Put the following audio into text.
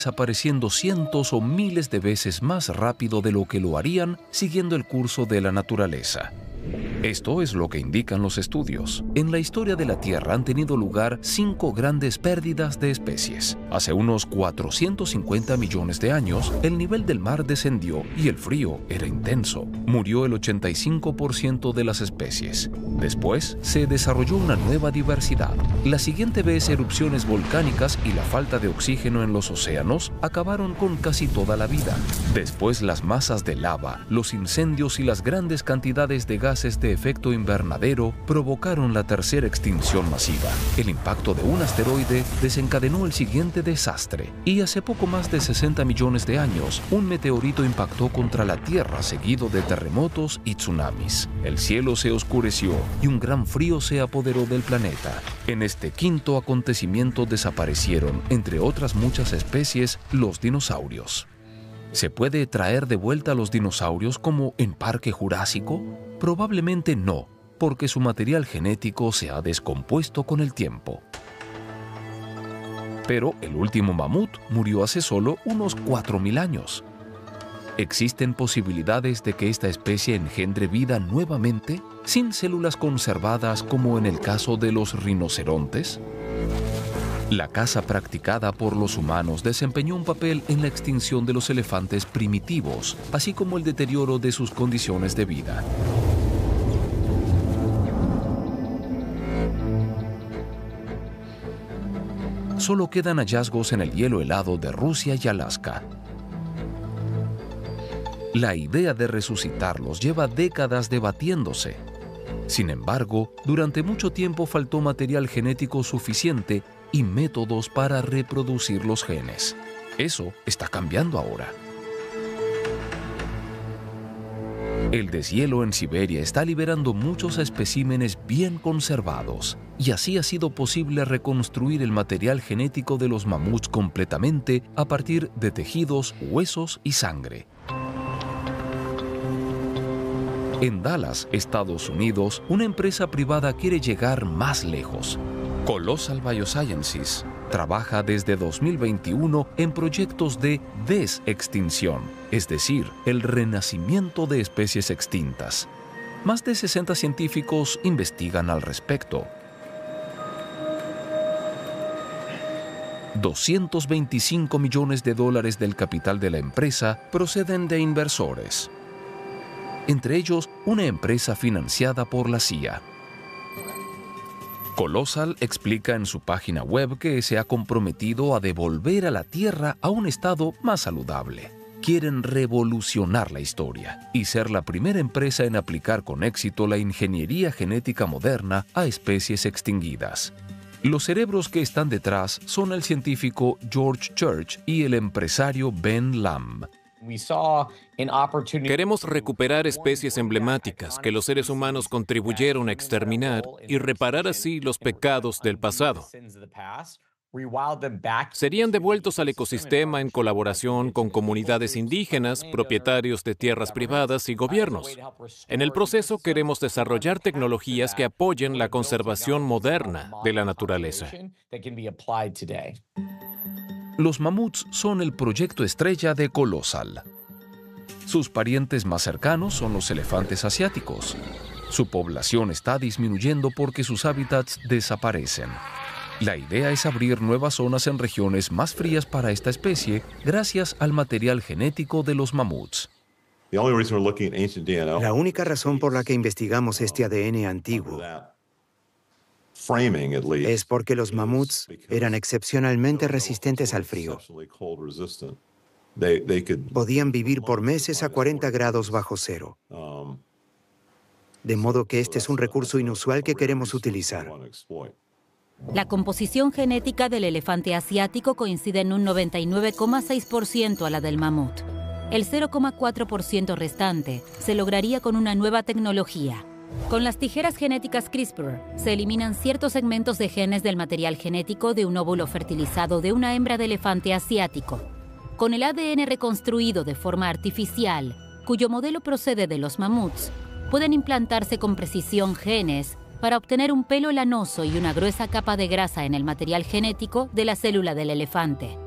desapareciendo cientos o miles de veces más rápido de lo que lo harían siguiendo el curso de la naturaleza. Esto es lo que indican los estudios. En la historia de la Tierra han tenido lugar 5 grandes pérdidas de especies. Hace unos 450 millones de años, el nivel del mar descendió y el frío era intenso. Murió el 85% de las especies. Después, se desarrolló una nueva diversidad. La siguiente vez, erupciones volcánicas y la falta de oxígeno en los océanos acabaron con casi toda la vida. Después, las masas de lava, los incendios y las grandes cantidades de gases de efecto invernadero provocaron la tercera extinción masiva. El impacto de un asteroide desencadenó el siguiente desastre. Y hace poco más de 60 millones de años, un meteorito impactó contra la Tierra seguido de terremotos y tsunamis. El cielo se oscureció y un gran frío se apoderó del planeta. En este quinto acontecimiento desaparecieron, entre otras muchas especies, los dinosaurios. ¿Se puede traer de vuelta a los dinosaurios como en Parque Jurásico? Probablemente no, porque su material genético se ha descompuesto con el tiempo. Pero el último mamut murió hace solo unos 4.000 años. ¿Existen posibilidades de que esta especie engendre vida nuevamente, sin células conservadas como en el caso de los rinocerontes? La caza practicada por los humanos desempeñó un papel en la extinción de los elefantes primitivos, así como el deterioro de sus condiciones de vida. Solo quedan hallazgos en el hielo helado de Rusia y Alaska. La idea de resucitarlos lleva décadas debatiéndose. Sin embargo, durante mucho tiempo faltó material genético suficiente y métodos para reproducir los genes. Eso está cambiando ahora. El deshielo en Siberia está liberando muchos especímenes bien conservados, y así ha sido posible reconstruir el material genético de los mamuts completamente a partir de tejidos, huesos y sangre. En Dallas, Estados Unidos, una empresa privada quiere llegar más lejos. Colossal Biosciences trabaja desde 2021 en proyectos de desextinción, es decir, el renacimiento de especies extintas. Más de 60 científicos investigan al respecto. $225 millones del capital de la empresa proceden de inversores. Entre ellos, una empresa financiada por la CIA. Colossal explica en su página web que se ha comprometido a devolver a la Tierra a un estado más saludable. Quieren revolucionar la historia y ser la primera empresa en aplicar con éxito la ingeniería genética moderna a especies extinguidas. Los cerebros que están detrás son el científico George Church y el empresario Ben Lamb. Queremos recuperar especies emblemáticas que los seres humanos contribuyeron a exterminar y reparar así los pecados del pasado. Serían devueltos al ecosistema en colaboración con comunidades indígenas, propietarios de tierras privadas y gobiernos. En el proceso queremos desarrollar tecnologías que apoyen la conservación moderna de la naturaleza. Los mamuts son el proyecto estrella de Colossal. Sus parientes más cercanos son los elefantes asiáticos. Su población está disminuyendo porque sus hábitats desaparecen. La idea es abrir nuevas zonas en regiones más frías para esta especie gracias al material genético de los mamuts. La única razón por la que investigamos este ADN antiguo es porque los mamuts eran excepcionalmente resistentes al frío. Podían vivir por meses a 40 grados bajo cero. De modo que este es un recurso inusual que queremos utilizar. La composición genética del elefante asiático coincide en un 99,6% a la del mamut. El 0,4% restante se lograría con una nueva tecnología. Con las tijeras genéticas CRISPR se eliminan ciertos segmentos de genes del material genético de un óvulo fertilizado de una hembra de elefante asiático. Con el ADN reconstruido de forma artificial, cuyo modelo procede de los mamuts, pueden implantarse con precisión genes para obtener un pelo lanoso y una gruesa capa de grasa en el material genético de la célula del elefante.